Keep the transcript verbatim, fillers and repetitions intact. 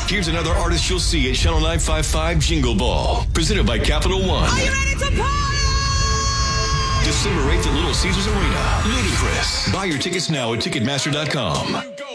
Here's another artist you'll see at Channel nine fifty-five Jingle Ball, presented by Capital One. Are you ready to party? December eighth at Little Caesars Arena. Ludacris. Buy your tickets now at Ticketmaster dot com.